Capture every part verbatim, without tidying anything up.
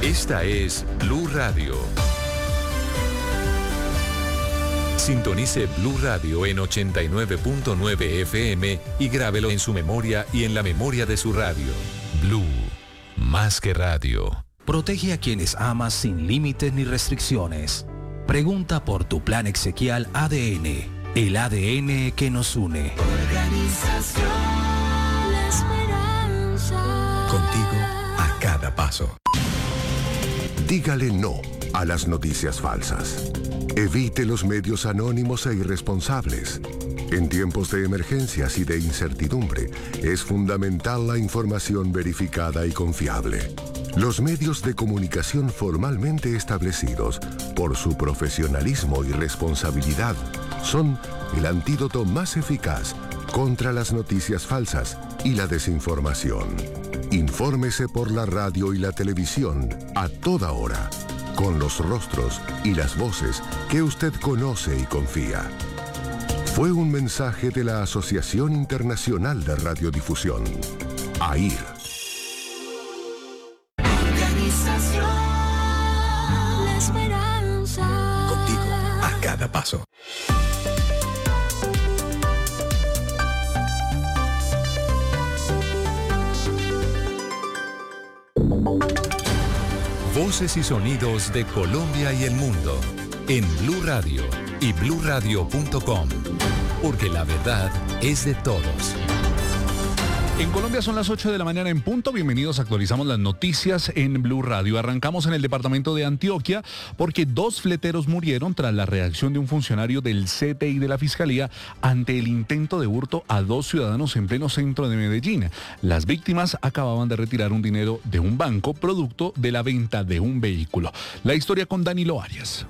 Esta es Blue Radio. Sintonice Blue Radio en ochenta y nueve punto nueve F M y grábelo en su memoria y en la memoria de su radio. Blue, más que radio. Protege a quienes amas sin límites ni restricciones. Pregunta por tu plan exequial A D N, el A D N que nos une. Organización La Esperanza. Contigo a cada paso. Dígale no a las noticias falsas. Evite los medios anónimos e irresponsables. En tiempos de emergencias y de incertidumbre, es fundamental la información verificada y confiable. Los medios de comunicación formalmente establecidos, por su profesionalismo y responsabilidad, son el antídoto más eficaz contra las noticias falsas y la desinformación. Infórmese por la radio y la televisión a toda hora, con los rostros y las voces que usted conoce y confía. Fue un mensaje de la Asociación Internacional de Radiodifusión, A I R. Organización La Esperanza. Contigo a cada paso. Voces y sonidos de Colombia y el mundo en Blue Radio y blue radio punto com, porque la verdad es de todos. En Colombia son las ocho de la mañana en punto. Bienvenidos, actualizamos las noticias en Blue Radio. Arrancamos en el departamento de Antioquia porque dos fleteros murieron tras la reacción de un funcionario del C T I de la Fiscalía ante el intento de hurto a dos ciudadanos en pleno centro de Medellín. Las víctimas acababan de retirar un dinero de un banco producto de la venta de un vehículo. La historia con Danilo Arias.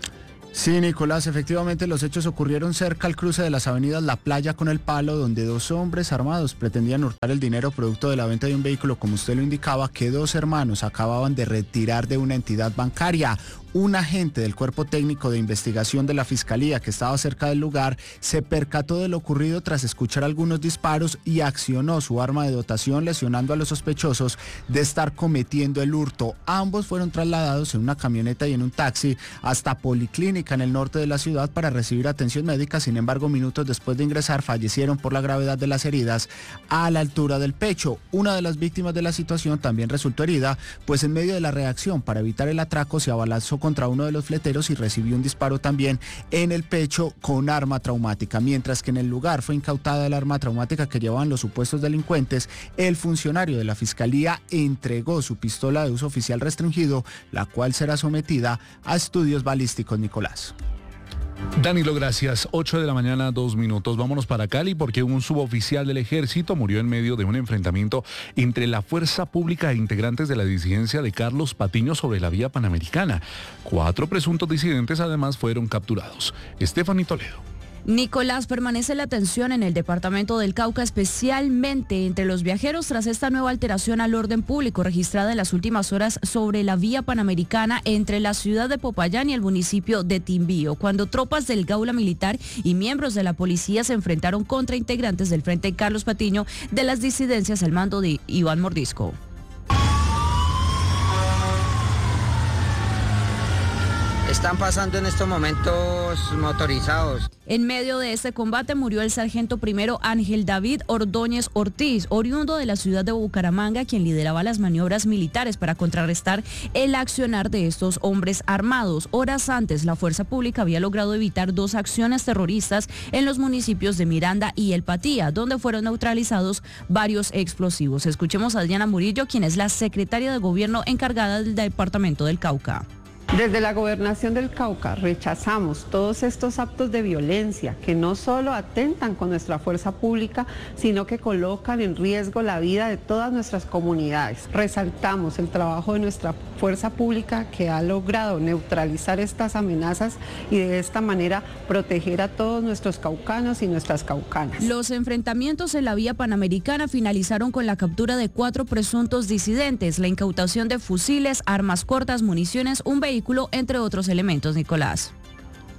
Sí, Nicolás, efectivamente los hechos ocurrieron cerca al cruce de las avenidas La Playa con El Palo, donde dos hombres armados pretendían hurtar el dinero producto de la venta de un vehículo, como usted lo indicaba, que dos hermanos acababan de retirar de una entidad bancaria. Un agente del Cuerpo Técnico de Investigación de la Fiscalía que estaba cerca del lugar se percató de lo ocurrido tras escuchar algunos disparos y accionó su arma de dotación, lesionando a los sospechosos de estar cometiendo el hurto. Ambos fueron trasladados en una camioneta y en un taxi hasta Policlínica en el norte de la ciudad para recibir atención médica. Sin embargo, minutos después de ingresar fallecieron por la gravedad de las heridas a la altura del pecho. Una de las víctimas de la situación también resultó herida, pues en medio de la reacción para evitar el atraco se abalanzó contra uno de los fleteros y recibió un disparo también en el pecho con arma traumática. Mientras que en el lugar fue incautada el arma traumática que llevaban los supuestos delincuentes, el funcionario de la Fiscalía entregó su pistola de uso oficial restringido, la cual será sometida a estudios balísticos, Nicolás. Danilo, gracias. ocho de la mañana, dos minutos. Vámonos para Cali porque un suboficial del ejército murió en medio de un enfrentamiento entre la fuerza pública e integrantes de la disidencia de Carlos Patiño sobre la vía panamericana. Cuatro presuntos disidentes además fueron capturados. Estefanía Toledo. Nicolás, permanece la tensión en el departamento del Cauca, especialmente entre los viajeros tras esta nueva alteración al orden público registrada en las últimas horas sobre la vía panamericana entre la ciudad de Popayán y el municipio de Timbío, cuando tropas del Gaula Militar y miembros de la policía se enfrentaron contra integrantes del Frente Carlos Patiño de las disidencias al mando de Iván Mordisco. Están pasando en estos momentos motorizados. En medio de este combate murió el sargento primero Ángel David Ordóñez Ortiz, oriundo de la ciudad de Bucaramanga, quien lideraba las maniobras militares para contrarrestar el accionar de estos hombres armados. Horas antes, la fuerza pública había logrado evitar dos acciones terroristas en los municipios de Miranda y El Patía, donde fueron neutralizados varios explosivos. Escuchemos a Diana Murillo, quien es la secretaria de Gobierno encargada del departamento del Cauca. Desde la Gobernación del Cauca rechazamos todos estos actos de violencia que no solo atentan con nuestra fuerza pública, sino que colocan en riesgo la vida de todas nuestras comunidades. Resaltamos el trabajo de nuestra fuerza pública que ha logrado neutralizar estas amenazas y de esta manera proteger a todos nuestros caucanos y nuestras caucanas. Los enfrentamientos en la vía panamericana finalizaron con la captura de cuatro presuntos disidentes, la incautación de fusiles, armas cortas, municiones, un vehículo, entre otros elementos, Nicolás.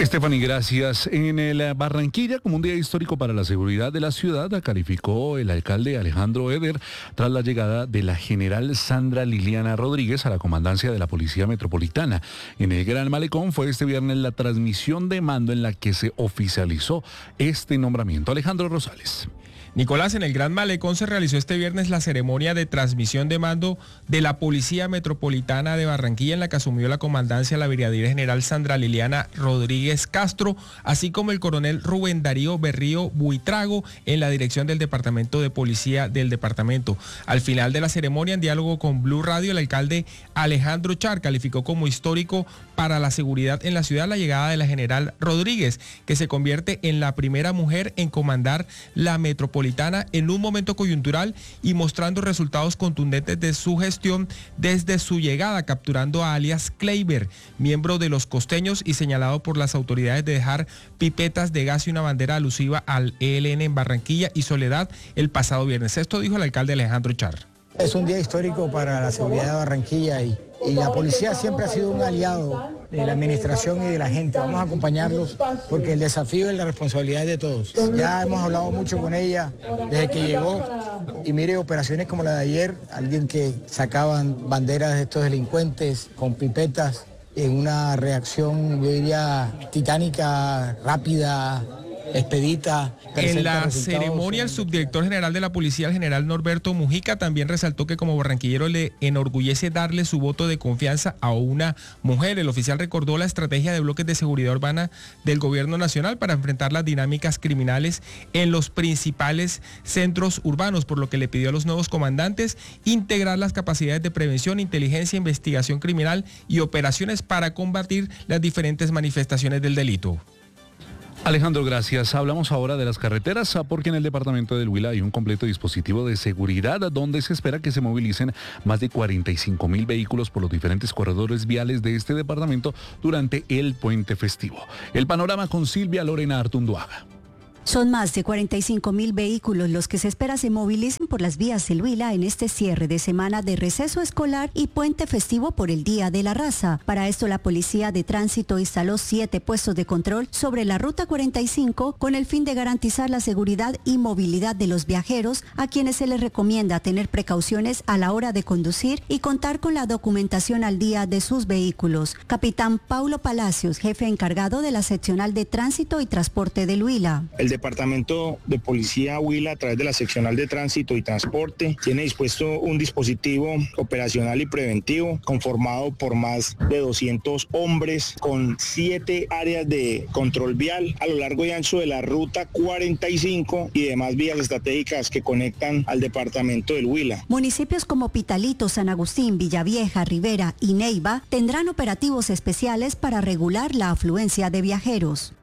Stephanie, gracias. En el Barranquilla, como un día histórico para la seguridad de la ciudad, calificó el alcalde Alejandro Eder tras la llegada de la general Sandra Liliana Rodríguez a la comandancia de la Policía Metropolitana. En el Gran Malecón fue este viernes la transmisión de mando en la que se oficializó este nombramiento. Alejandro Rosales. Nicolás, en el Gran Malecón se realizó este viernes la ceremonia de transmisión de mando de la Policía Metropolitana de Barranquilla, en la que asumió la comandancia la brigadier general Sandra Liliana Rodríguez Castro, así como el coronel Rubén Darío Berrío Buitrago en la dirección del Departamento de Policía del departamento. Al final de la ceremonia, en diálogo con Blue Radio, el alcalde Alejandro Char calificó como histórico para la seguridad en la ciudad la llegada de la general Rodríguez, que se convierte en la primera mujer en comandar la metropolitana en un momento coyuntural y mostrando resultados contundentes de su gestión desde su llegada, capturando a alias Kleiber, miembro de los costeños y señalado por las autoridades de dejar pipetas de gas y una bandera alusiva al E L N en Barranquilla y Soledad el pasado viernes. Esto dijo el alcalde Alejandro Char. Es un día histórico para la seguridad de Barranquilla y, y la policía siempre ha sido un aliado de la administración y de la gente. Vamos a acompañarlos porque el desafío y la responsabilidad es de todos. Ya hemos hablado mucho con ella desde que llegó y mire operaciones como la de ayer, alguien que sacaban banderas de estos delincuentes con pipetas en una reacción, yo diría, titánica, rápida, expedita. En la ceremonia, el subdirector general de la policía, el general Norberto Mujica, también resaltó que como barranquillero le enorgullece darle su voto de confianza a una mujer. El oficial recordó la estrategia de bloques de seguridad urbana del gobierno nacional para enfrentar las dinámicas criminales en los principales centros urbanos, por lo que le pidió a los nuevos comandantes integrar las capacidades de prevención, inteligencia, investigación criminal y operaciones para combatir las diferentes manifestaciones del delito. Alejandro, gracias. Hablamos ahora de las carreteras porque en el departamento del Huila hay un completo dispositivo de seguridad donde se espera que se movilicen más de cuarenta y cinco mil vehículos por los diferentes corredores viales de este departamento durante el puente festivo. El panorama con Silvia Lorena Artunduaga. Son más de cuarenta y cinco mil vehículos los que se espera se movilicen por las vías del Huila en este cierre de semana de receso escolar y puente festivo por el Día de la Raza. Para esto, la Policía de Tránsito instaló siete puestos de control sobre la Ruta cuarenta y cinco con el fin de garantizar la seguridad y movilidad de los viajeros, a quienes se les recomienda tener precauciones a la hora de conducir y contar con la documentación al día de sus vehículos. Capitán Paulo Palacios, jefe encargado de la Seccional de Tránsito y Transporte del Huila. El Departamento de Policía Huila, a través de la Seccional de Tránsito y Transporte, tiene dispuesto un dispositivo operacional y preventivo conformado por más de doscientos hombres con siete áreas de control vial a lo largo y ancho de la Ruta cuarenta y cinco y demás vías estratégicas que conectan al departamento del Huila. Municipios como Pitalito, San Agustín, Villavieja, Rivera y Neiva tendrán operativos especiales para regular la afluencia de viajeros.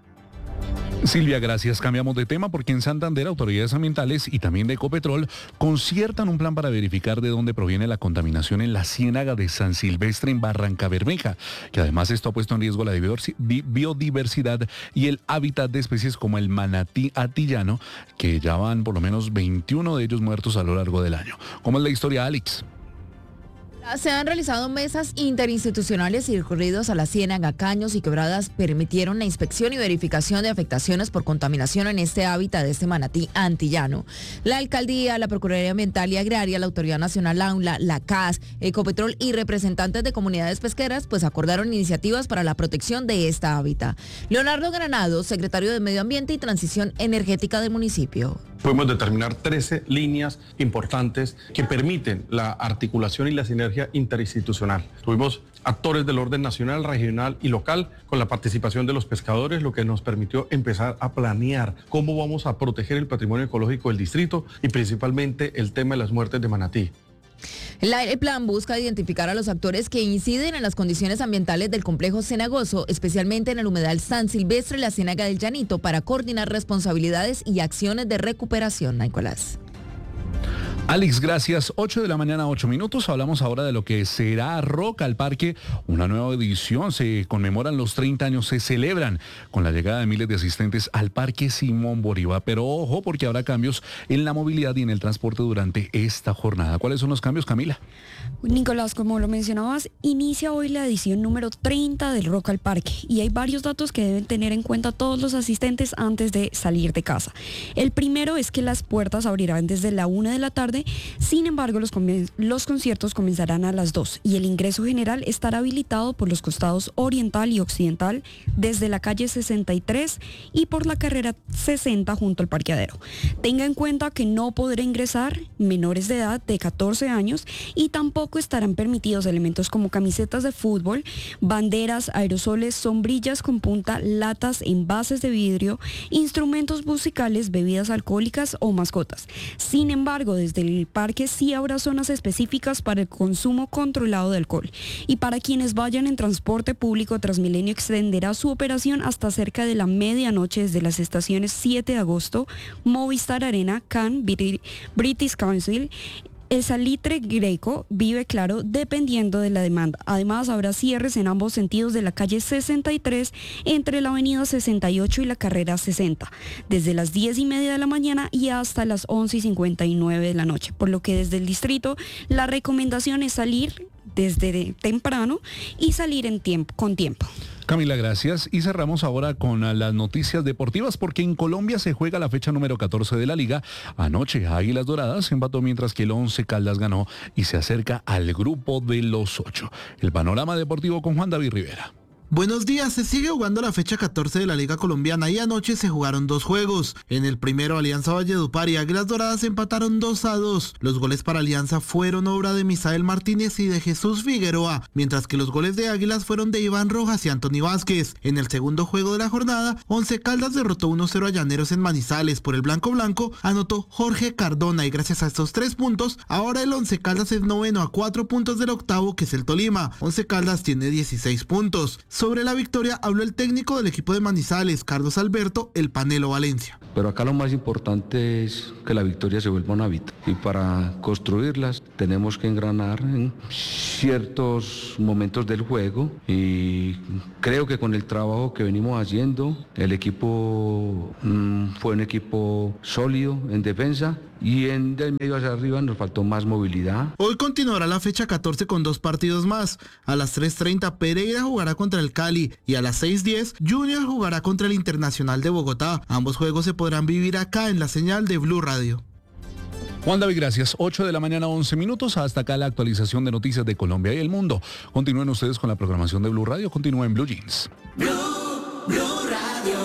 Silvia, gracias. Cambiamos de tema porque en Santander autoridades ambientales y también de Ecopetrol conciertan un plan para verificar de dónde proviene la contaminación en la ciénaga de San Silvestre en Barrancabermeja, que además esto ha puesto en riesgo la biodiversidad y el hábitat de especies como el manatí atillano, que ya van por lo menos veintiuno de ellos muertos a lo largo del año. ¿Cómo es la historia, Alex? Se han realizado mesas interinstitucionales y recorridos a la ciénaga, caños y quebradas permitieron la inspección y verificación de afectaciones por contaminación en este hábitat de este manatí antillano. La alcaldía, la Procuraduría Ambiental y Agraria, la Autoridad Nacional AUNLA, la C A S, Ecopetrol y representantes de comunidades pesqueras pues acordaron iniciativas para la protección de esta hábitat. Leonardo Granado, secretario de Medio Ambiente y Transición Energética del municipio. Podemos determinar trece líneas importantes que permiten la articulación y la sinergia interinstitucional. Tuvimos actores del orden nacional, regional y local con la participación de los pescadores, lo que nos permitió empezar a planear cómo vamos a proteger el patrimonio ecológico del distrito y principalmente el tema de las muertes de manatí. El plan busca identificar a los actores que inciden en las condiciones ambientales del complejo cenagoso, especialmente en el humedal San Silvestre y la Ciénaga del Llanito, para coordinar responsabilidades y acciones de recuperación. Nicolás. Alex, gracias. ocho de la mañana, ocho minutos. Hablamos ahora de lo que será Rock al Parque, una nueva edición. Se conmemoran los treinta años, se celebran con la llegada de miles de asistentes al Parque Simón Bolívar. Pero ojo, porque habrá cambios en la movilidad y en el transporte durante esta jornada. ¿Cuáles son los cambios, Camila? Nicolás, como lo mencionabas, inicia hoy la edición número treinta del Rock al Parque y hay varios datos que deben tener en cuenta todos los asistentes antes de salir de casa. El primero es que las puertas abrirán desde la una de la tarde, sin embargo los, los conciertos comenzarán a las dos y el ingreso general estará habilitado por los costados oriental y occidental desde la calle sesenta y tres y por la carrera sesenta junto al parqueadero. Tenga en cuenta que no podrá ingresar menores de edad de catorce años y tampoco estarán permitidos elementos como camisetas de fútbol, banderas, aerosoles, sombrillas con punta, latas, envases de vidrio, instrumentos musicales, bebidas alcohólicas o mascotas. Sin embargo, desde el parque sí habrá zonas específicas para el consumo controlado de alcohol. Y para quienes vayan en transporte público, Transmilenio extenderá su operación hasta cerca de la medianoche desde las estaciones siete de agosto, Movistar Arena, Cannes, British Council, el Salitre Greco, Vive Claro, dependiendo de la demanda. Además, habrá cierres en ambos sentidos de la calle sesenta y tres entre la avenida sesenta y ocho y la carrera sesenta, desde las diez y media de la mañana y hasta las once y cincuenta y nueve de la noche. Por lo que desde el distrito, la recomendación es salir desde temprano y salir en tiempo, con tiempo. Camila, gracias. Y cerramos ahora con las noticias deportivas porque en Colombia se juega la fecha número catorce de la liga. Anoche Águilas Doradas empató mientras que el Once Caldas ganó y se acerca al grupo de los ocho. El panorama deportivo con Juan David Rivera. Buenos días, se sigue jugando la fecha catorce de la Liga Colombiana y anoche se jugaron dos juegos. En el primero, Alianza Valledupar y Águilas Doradas empataron dos a dos. Los goles para Alianza fueron obra de Misael Martínez y de Jesús Figueroa, mientras que los goles de Águilas fueron de Iván Rojas y Anthony Vázquez. En el segundo juego de la jornada, Once Caldas derrotó uno cero a Llaneros en Manizales. Por el blanco blanco, anotó Jorge Cardona y gracias a estos tres puntos, ahora el Once Caldas es noveno a cuatro puntos del octavo, que es el Tolima. Once Caldas tiene dieciséis puntos. Sobre la victoria habló el técnico del equipo de Manizales, Carlos Alberto, el Panelo Valencia. Pero acá lo más importante es que la victoria se vuelva un hábito y para construirlas tenemos que engranar en ciertos momentos del juego y creo que con el trabajo que venimos haciendo el equipo mmm, fue un equipo sólido en defensa y en del medio hacia arriba nos faltó más movilidad. Hoy continuará la fecha catorce con dos partidos más. A las tres treinta Pereira jugará contra el Cali y a las seis diez Junior jugará contra el Internacional de Bogotá. Ambos juegos se podrán vivir acá en la señal de Blue Radio. Juan David, gracias. ocho de la mañana, once minutos. Hasta acá la actualización de noticias de Colombia y el mundo. Continúen ustedes con la programación de Blue Radio. Continúen en Blue Jeans. Blue, Blue Radio.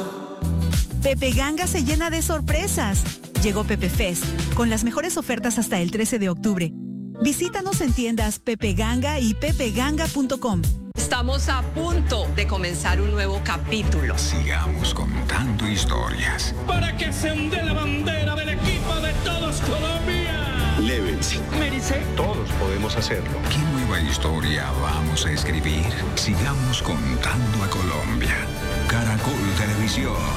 Pepe Ganga se llena de sorpresas. Llegó Pepe Fest, con las mejores ofertas hasta el trece de octubre. Visítanos en tiendas Pepe Ganga y pepe ganga punto com. Estamos a punto de comenzar un nuevo capítulo. Sigamos contando historias. Para que se hunde la bandera del equipo de todos Colombia. Levels. Merice. Todos podemos hacerlo. ¿Qué nueva historia vamos a escribir? Sigamos contando a Colombia. Caracol Televisión.